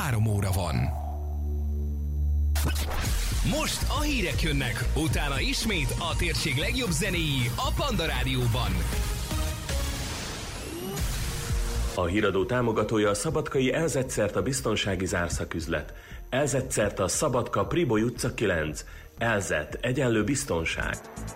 3 óra van. Most a hírek jönnek, utána ismét a térség legjobb zenéi a Panda Rádióban. A híradó támogatója a szabadkai Elzett-Szerta biztonsági zárszaküzlet. Elzett-Szerta Szabadka Priboly utca 9. Elzett egyenlő biztonság.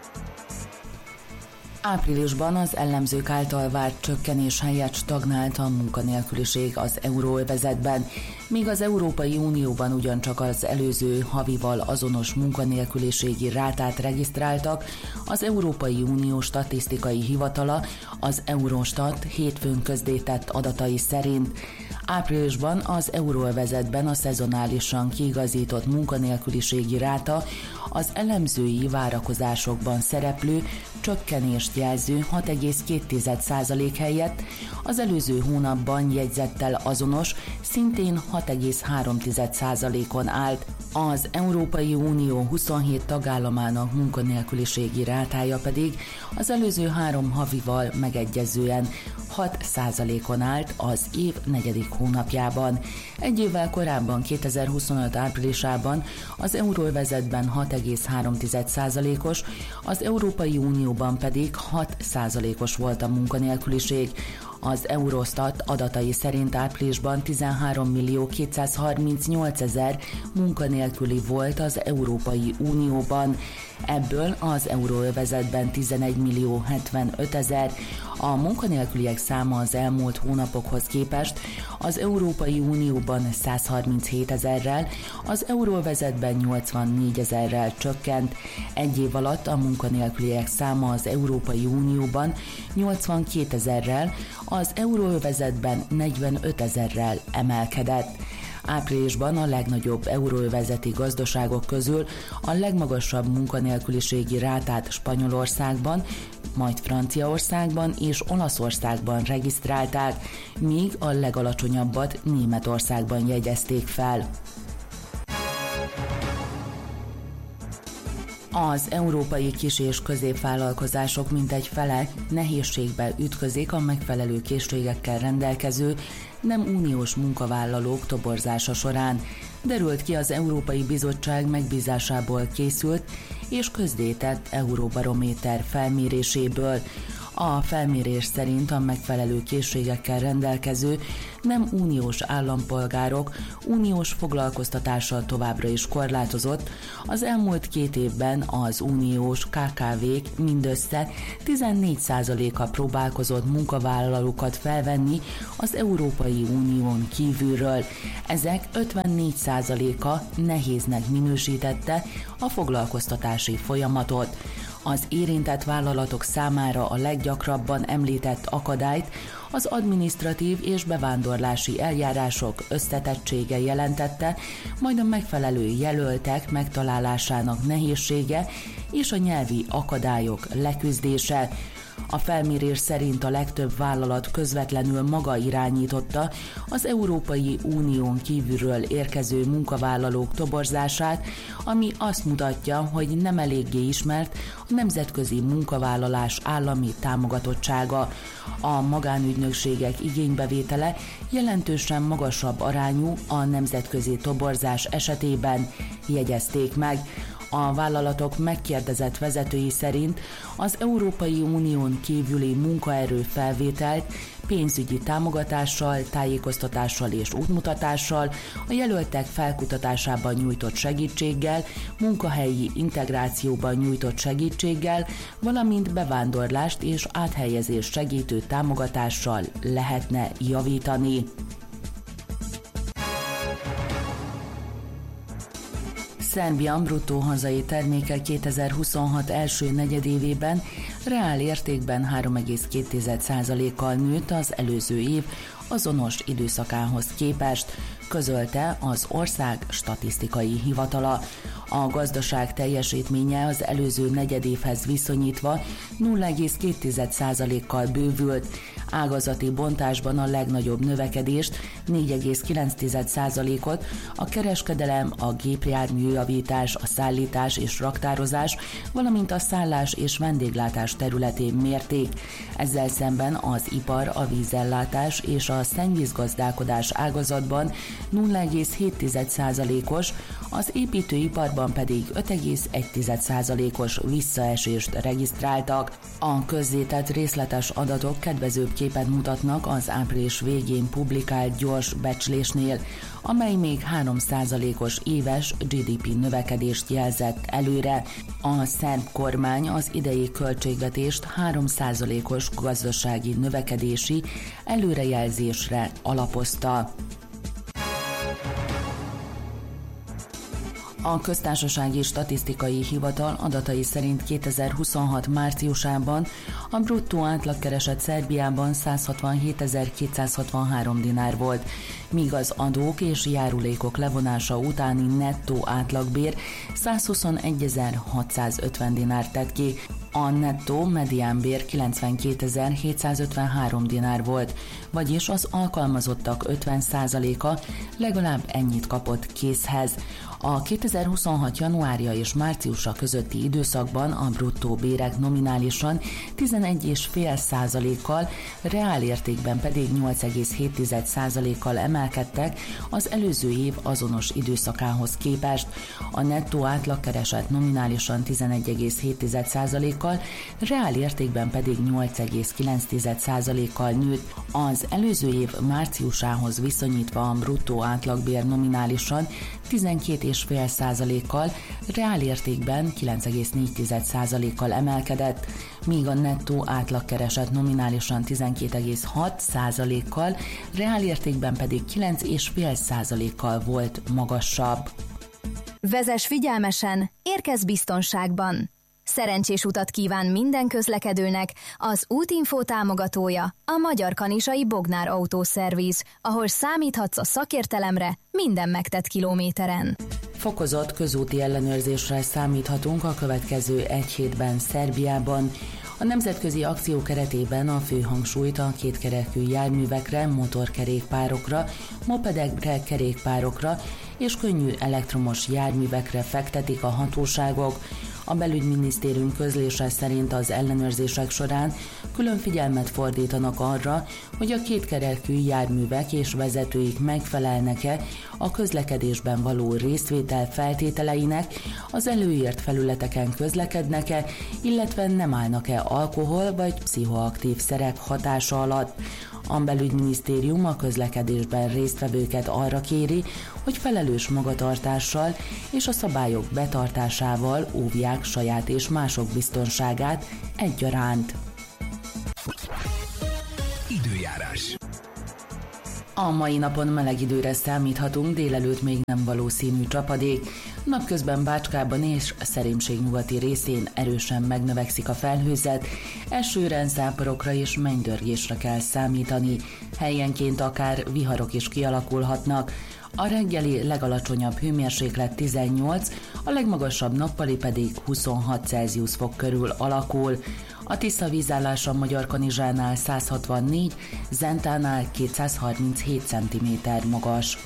Áprilisban az ellenzők által várt csökkenés helyett stagnált a munkanélküliség az euróövezetben, míg az Európai Unióban ugyancsak az előző havival azonos munkanélküliségi rátát regisztráltak, az Európai Unió statisztikai hivatala, az Eurostat hétfőn közzétett adatai szerint. Áprilisban az euróövezetben a szezonálisan kiigazított munkanélküliségi ráta az elemzői várakozásokban szereplő csökkenést jelző 6,2% helyett az előző hónapban jegyzettel azonos, szintén 6,3%-on állt. Az Európai Unió 27 tagállamának munkanélküliségi rátája pedig az előző 3 havival megegyezően 6%-on állt az év 4. hónapjában. Egy évvel korábban, 2025 áprilisában az euróövezetben 6,3%-os, az Európai Unióban pedig 6%-os volt a munkanélküliség. Az Eurostat adatai szerint áprilisban 13.238.000 munkanélküli volt az Európai Unióban. Ebből az euróövezetben 11.075.000. A munkanélküliek száma az elmúlt hónapokhoz képest az Európai Unióban 137.000-rel, az euróövezetben 84.000-rel csökkent. Egy év alatt a munkanélküliek száma az Európai Unióban 82.000-rel, az euróövezetben 45.000-rel emelkedett. Áprilisban a legnagyobb euróövezeti gazdaságok közül a legmagasabb munkanélküliségi rátát Spanyolországban, majd Franciaországban és Olaszországban regisztrálták, míg a legalacsonyabbat Németországban jegyezték fel. Az európai kis- és középvállalkozások mintegy fele nehézségbe ütközik a megfelelő készségekkel rendelkező nem uniós munkavállalók toborzása során, derült ki az Európai Bizottság megbízásából készült és közzétett Euróbarométer felméréséből. A felmérés szerint a megfelelő készségekkel rendelkező nem uniós állampolgárok uniós foglalkoztatással továbbra is korlátozott, az elmúlt 2 évben az uniós KKV-k mindössze 14%-a próbálkozott munkavállalókat felvenni az Európai Unión kívülről. Ezek 54%-a nehéznek minősítette a foglalkoztatási folyamatot. Az érintett vállalatok számára a leggyakrabban említett akadályt az adminisztratív és bevándorlási eljárások összetettsége jelentette, majd a megfelelő jelöltek megtalálásának nehézsége és a nyelvi akadályok leküzdése. A felmérés szerint a legtöbb vállalat közvetlenül maga irányította az Európai Unión kívülről érkező munkavállalók toborzását, ami azt mutatja, hogy nem eléggé ismert a nemzetközi munkavállalás állami támogatottsága. A magánügynökségek igénybevétele jelentősen magasabb arányú a nemzetközi toborzás esetében, jegyezték meg. A vállalatok megkérdezett vezetői szerint az Európai Unión kívüli munkaerő felvételt pénzügyi támogatással, tájékoztatással és útmutatással, a jelöltek felkutatásában nyújtott segítséggel, munkahelyi integrációban nyújtott segítséggel, valamint bevándorlást és áthelyezést segítő támogatással lehetne javítani. Szerbia bruttó hazai terméke 2026 első negyedévében reál értékben 3,2%-kal nőtt az előző év azonos időszakához képest, közölte az ország statisztikai hivatala. A gazdaság teljesítménye az előző negyedévhez viszonyítva 0,2%-kal bővült. Ágazati bontásban a legnagyobb növekedést, 4,9%-ot a kereskedelem, a gépjárműjavítás, a szállítás és raktározás, valamint a szállás és vendéglátás területén mérték. Ezzel szemben az ipar, a vízellátás és a szennyvízgazdálkodás ágazatban 0,7%-os, az építőiparban pedig 5,1%-os visszaesést regisztráltak. A közzétett részletes adatok kedvezőbb képet mutatnak az április végén publikált gyors becslésnél, amely még 3%-os éves GDP növekedést jelzett előre. A szerb kormány az idei költségvetést 3%-os gazdasági növekedési előrejelzésre alapozta. A Köztársasági Statisztikai Hivatal adatai szerint 2026 márciusában a bruttó átlagkereset Szerbiában 167.263 dinár volt, míg az adók és járulékok levonása utáni nettó átlagbér 121.650 dinár tett ki. A nettó mediánbér 92.753 dinár volt, vagyis az alkalmazottak 50%-a legalább ennyit kapott készhez. A 2026. januárja és márciusa közötti időszakban a bruttó bérek nominálisan 11,5%-kal, reálértékben pedig 8,7%-kal emelkedtek az előző év azonos időszakához képest. A nettó átlagkereset nominálisan 11,7%-kal, reálértékben pedig 8,9%-kal nőtt. Az előző év márciusához viszonyítva a bruttó átlagbér nominálisan 12,5%-kal, reálértékben 9,4%-kal emelkedett, míg a nettó átlagkereset nominálisan 12,6%-kal, reálértékben pedig 9,5%-kal volt magasabb. Vezess figyelmesen, érkezz biztonságban! Szerencsés utat kíván minden közlekedőnek az Útinfo támogatója, a Magyar Kanizsai Bognár Autószerviz, ahol számíthatsz a szakértelemre minden megtett kilométeren. Fokozott közúti ellenőrzésre számíthatunk a következő egy hétben Szerbiában. A nemzetközi akció keretében a fő hangsúlyt a kétkerekű járművekre, motorkerékpárokra, mopedekre, kerékpárokra és könnyű elektromos járművekre fektetik a hatóságok. A belügyminisztérium közlése szerint az ellenőrzések során külön figyelmet fordítanak arra, hogy a kétkerekű járművek és vezetőik megfelelnek-e a közlekedésben való részvétel feltételeinek, az előírt felületeken közlekednek-e, illetve nem állnak-e alkohol vagy pszichoaktív szerek hatása alatt. A belügyminisztérium a közlekedésben résztvevőket arra kéri, hogy felelős magatartással és a szabályok betartásával óvják saját és mások biztonságát egyaránt. Időjárás. A mai napon meleg időre számíthatunk, délelőtt még nem valószínű csapadék. Napközben Bácskában és a Szerémség nyugati részén erősen megnövekszik a felhőzet, esőre, záporokra és mennydörgésre kell számítani. Helyenként akár viharok is kialakulhatnak. A reggeli legalacsonyabb hőmérséklet 18, a legmagasabb nappali pedig 26 Celsius fok körül alakul. A Tisza vízállása Magyarkanizsánál 164, Zentánál 237 cm magas.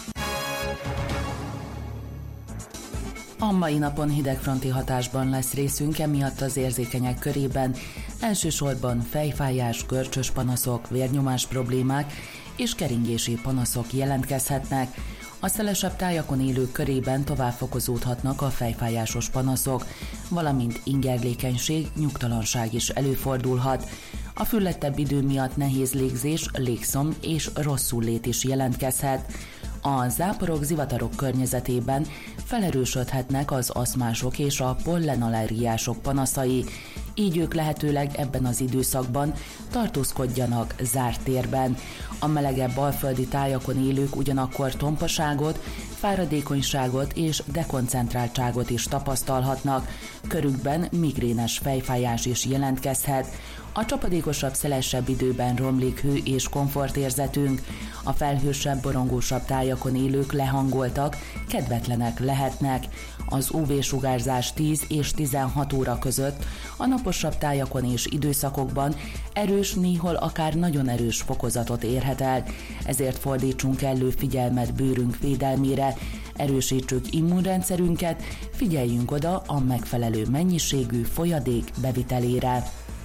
A mai napon hidegfronti hatásban lesz részünk, emiatt az érzékenyek körében elsősorban fejfájás, görcsös panaszok, vérnyomás problémák és keringési panaszok jelentkezhetnek. A szelesebb tájakon élők körében tovább fokozódhatnak a fejfájásos panaszok, valamint ingerlékenység, nyugtalanság is előfordulhat. A füllettebb idő miatt nehéz légzés, légszomj és rosszullét is jelentkezhet. A záporok, zivatarok környezetében felerősödhetnek az aszmások és a pollenallergiások panaszai, így ők lehetőleg ebben az időszakban tartózkodjanak zárt térben. A melegebb alföldi tájakon élők ugyanakkor tompaságot, fáradékonyságot és dekoncentráltságot is tapasztalhatnak. Körükben migrénes fejfájás is jelentkezhet. A csapadékosabb, szelesebb időben romlik hő és komfortérzetünk, a felhősebb, borongósabb tájakon élők lehangoltak, kedvetlenek lehetnek. Az UV-sugárzás 10 és 16 óra között, a naposabb tájakon és időszakokban erős, néhol akár nagyon erős fokozatot érhet el, ezért fordítsunk kellő figyelmet bőrünk védelmére, erősítsük immunrendszerünket, figyeljünk oda a megfelelő mennyiségű folyadék bevitelére.